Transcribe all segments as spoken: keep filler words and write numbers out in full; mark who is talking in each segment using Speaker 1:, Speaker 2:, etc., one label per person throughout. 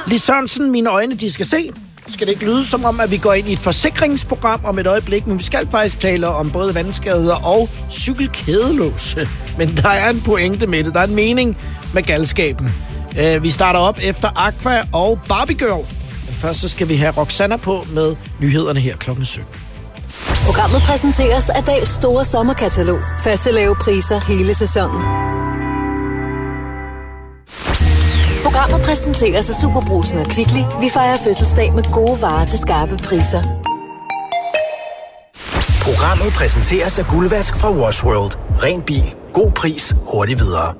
Speaker 1: Lis Sørensen, mine øjne, de skal se. Skal det ikke lyde som om, at vi går ind i et forsikringsprogram om et øjeblik, men vi skal faktisk tale om både vandskader og cykelkædelås. Men der er en pointe med det. Der er en mening med galskaben. Vi starter op efter Aqua og Barbie Girl. Men først så skal vi have Roxanna på med nyhederne her klokken sytten.
Speaker 2: Programmet præsenteres af Dahls store sommerkatalog. Faste lave priser hele sæsonen. Programmet præsenteres af Superbrugsen og Kvickly. Vi fejrer fødselsdag med gode varer til skarpe priser.
Speaker 3: Programmet præsenteres af Guldvask fra Wash World. Ren bil. God pris. Hurtigt videre.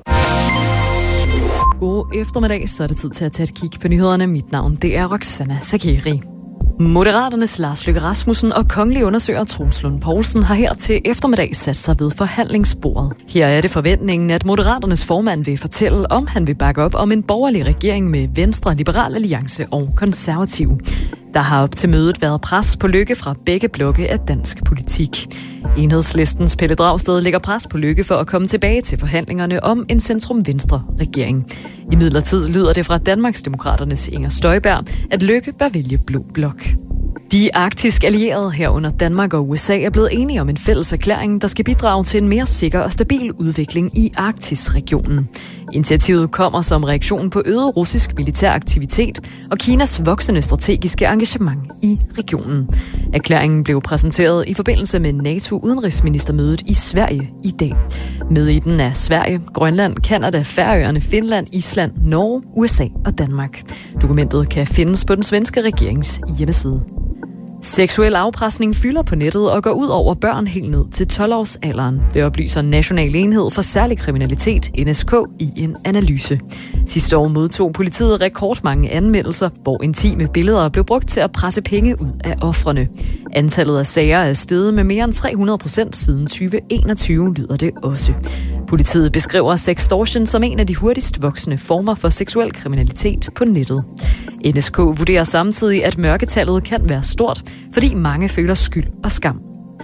Speaker 4: God eftermiddag, så er det tid til at tage et kig på nyhederne. Mit navn, det er Roxanna Sakeri. Moderaternes Lars Løkke Rasmussen og kongelig undersøger Troels Lund Poulsen har her til eftermiddag sat sig ved forhandlingsbordet. Her er det forventningen, at Moderaternes formand vil fortælle, om han vil bakke op om en borgerlig regering med Venstre, Liberal Alliance og Konservative. Der har op til mødet været pres på Løkke fra begge blokke af dansk politik. Enhedslistens Pelle Dragsted lægger pres på Løkke for at komme tilbage til forhandlingerne om en centrum-venstre-regering. I midlertid lyder det fra Danmarksdemokraternes Inger Støjberg, at Løkke bør vælge blå blok. De arktisk allierede herunder Danmark og U S A er blevet enige om en fælles erklæring, der skal bidrage til en mere sikker og stabil udvikling i Arktis-regionen. Initiativet kommer som reaktion på øget russisk militær aktivitet og Kinas voksende strategiske engagement i regionen. Erklæringen blev præsenteret i forbindelse med NATO-udenrigsministermødet i Sverige i dag. Med i den er Sverige, Grønland, Canada, Færøerne, Finland, Island, Norge, U S A og Danmark. Dokumentet kan findes på den svenske regerings hjemmeside. Seksuel afpresning fylder på nettet og går ud over børn helt ned til tolv-årsalderen. Det oplyser National Enhed for Særlig Kriminalitet, N S K, i en analyse. Sidste år modtog politiet rekordmange anmeldelser, hvor intime billeder blev brugt til at presse penge ud af ofrene. Antallet af sager er steget med mere end tre hundrede procent siden tyve enogtyve, lyder det også. Politiet beskriver sextortion som en af de hurtigst voksende former for seksuel kriminalitet på nettet. N S K vurderer samtidig, at mørketallet kan være stort, fordi mange føler skyld og skam.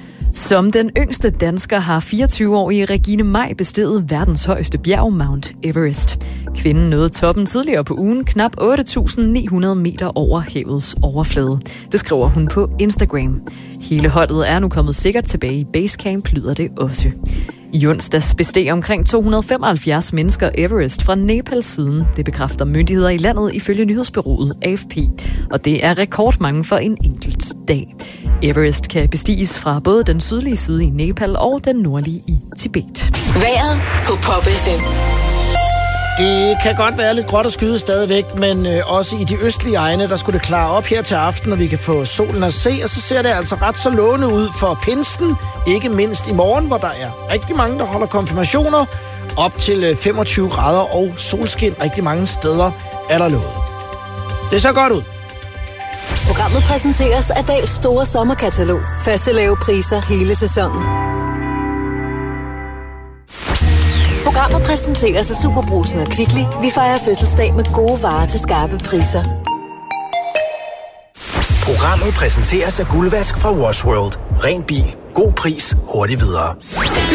Speaker 4: Som den yngste dansker har fireogtyve-årige Regine Maj besteget verdens højeste bjerg, Mount Everest. Kvinden nåede toppen tidligere på ugen, knap otte tusind ni hundrede meter over havets overflade. Det skriver hun på Instagram. Hele holdet er nu kommet sikkert tilbage i basecamp, lyder det også. I onsdags besteg omkring to hundrede femoghalvfjerds mennesker Everest fra Nepal siden. Det bekræfter myndigheder i landet ifølge nyhedsbureauet A F P. Og det er rekordmange for en enkelt dag. Everest kan bestiges fra både den sydlige side i Nepal og den nordlige i Tibet.
Speaker 2: Vejret på Pop F M.
Speaker 1: Det kan godt være lidt gråt at skyde stadigvæk, men øh, også i de østlige egne, der skulle det klare op her til aften, og vi kan få solen at se, og så ser det altså ret så lovende ud for pinsen, ikke mindst i morgen, hvor der er rigtig mange, der holder konfirmationer, op til femogtyve grader og solskin rigtig mange steder er der lovet. Det ser godt ud.
Speaker 2: Programmet præsenteres af Dahls store sommerkatalog. Faste lave priser hele sæsonen. Programmet præsenteres af Superbrugsen og Kvickly. Vi fejrer fødselsdag med gode varer til skarpe priser.
Speaker 3: Programmet præsenteres af Guldvask fra Wash World. Ren bil. God pris. Hurtigt videre.
Speaker 4: Du